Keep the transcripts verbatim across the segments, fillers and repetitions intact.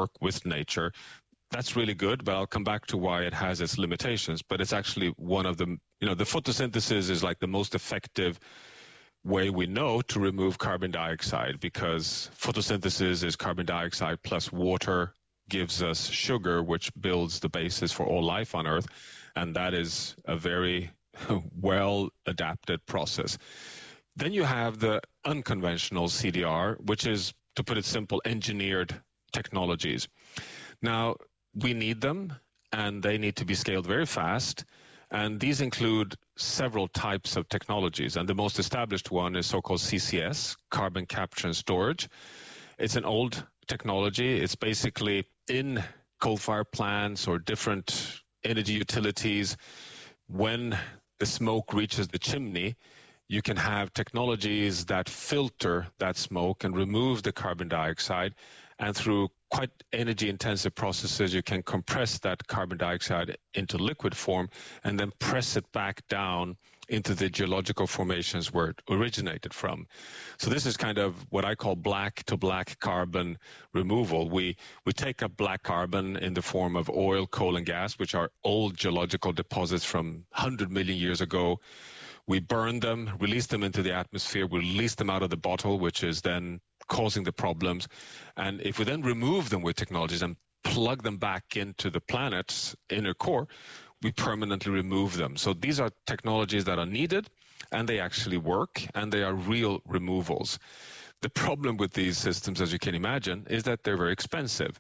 work with nature. That's really good, but I'll come back to why it has its limitations. But it's actually one of the, you know, the photosynthesis is like the most effective way we know to remove carbon dioxide, because photosynthesis is carbon dioxide plus water gives us sugar, which builds the basis for all life on Earth. And that is a very well-adapted process. Then you have the unconventional C D R, which is, to put it simple, engineered technologies. Now, we need them, and they need to be scaled very fast. And these include several types of technologies. And the most established one is so-called C C S, carbon capture and storage. It's an old technology. It's basically in coal-fired plants or different energy utilities. When the smoke reaches the chimney, you can have technologies that filter that smoke and remove the carbon dioxide. And through quite energy-intensive processes, you can compress that carbon dioxide into liquid form and then press it back down into the geological formations where it originated from. So this is kind of what I call black-to-black carbon removal. We we take up black carbon in the form of oil, coal, and gas, which are old geological deposits from one hundred million years ago. We burn them, release them into the atmosphere, we release them out of the bottle, which is then causing the problems. And if we then remove them with technologies and plug them back into the planet's inner core, we permanently remove them. So these are technologies that are needed, and they actually work, and they are real removals. The problem with these systems, as you can imagine, is that they're very expensive.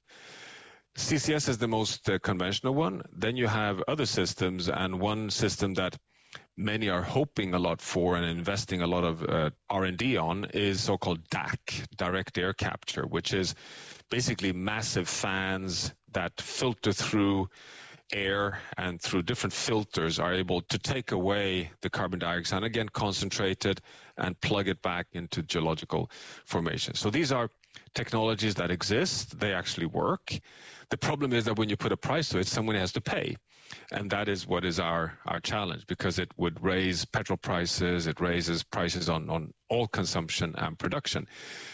C C S is the most uh, conventional one. Then you have other systems, and one system that many are hoping a lot for and investing a lot of uh, R and D on is so-called D A C, direct air capture, which is basically massive fans that filter through air and through different filters are able to take away the carbon dioxide, again, concentrate it and plug it back into geological formations. So these are technologies that exist. They actually work. The problem is that when you put a price to it, someone has to pay. And that is what is our, our challenge, because it would raise petrol prices, it raises prices on, on all consumption and production.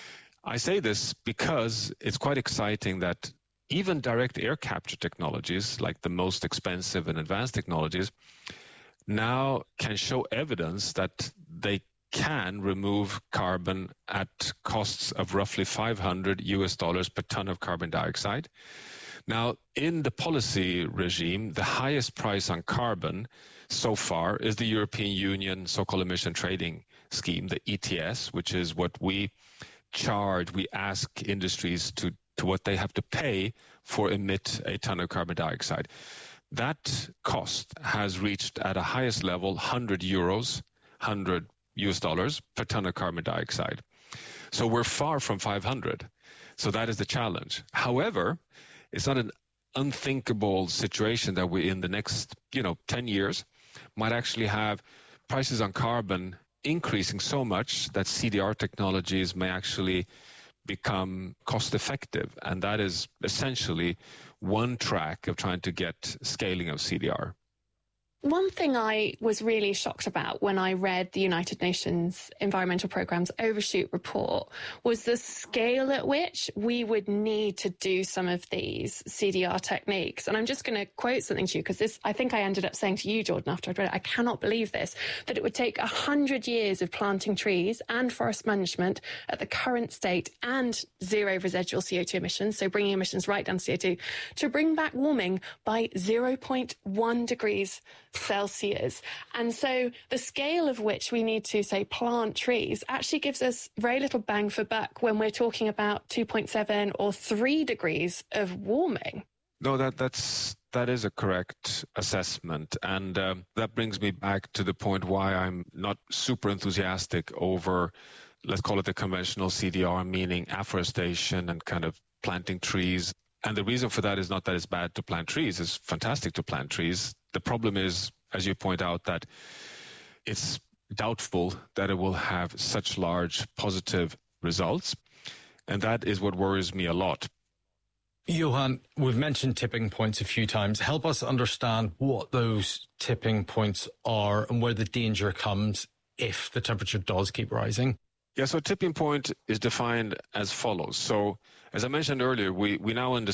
I say this because it's quite exciting that even direct air capture technologies, like the most expensive and advanced technologies, now can show evidence that they can remove carbon at costs of roughly five hundred U S dollars per ton of carbon dioxide. Now, in the policy regime, the highest price on carbon so far is the European Union so-called emission trading scheme, the E T S, which is what we charge, we ask industries to, to what they have to pay for emit a ton of carbon dioxide. That cost has reached at a highest level one hundred euros, one hundred U S dollars per ton of carbon dioxide. So we're far from five hundred. So that is the challenge. However, it's not an unthinkable situation that we, in the next, you know, ten years, might actually have prices on carbon increasing so much that C D R technologies may actually become cost effective. And that is essentially one track of trying to get scaling of C D R. One thing I was really shocked about when I read the United Nations Environmental Programme's Overshoot report was the scale at which we would need to do some of these C D R techniques. And I'm just going to quote something to you, because this, I think I ended up saying to you, Jordan, after I'd read it, I cannot believe this, that it would take one hundred years of planting trees and forest management at the current state and zero residual C O two emissions, so bringing emissions right down to C O two, to bring back warming by zero point one degrees Celsius. And so the scale of which we need to, say, plant trees actually gives us very little bang for buck when we're talking about two point seven or three degrees of warming. No, that that's that is a correct assessment. And um, that brings me back to the point why I'm not super enthusiastic over, let's call it the conventional C D R, meaning afforestation and kind of planting trees. And the reason for that is not that it's bad to plant trees. It's fantastic to plant trees. The problem is, as you point out, that it's doubtful that it will have such large positive results. And that is what worries me a lot. Johan, we've mentioned tipping points a few times. Help us understand what those tipping points are and where the danger comes if the temperature does keep rising. Yeah, so tipping point is defined as follows. So, as I mentioned earlier, we, we now understand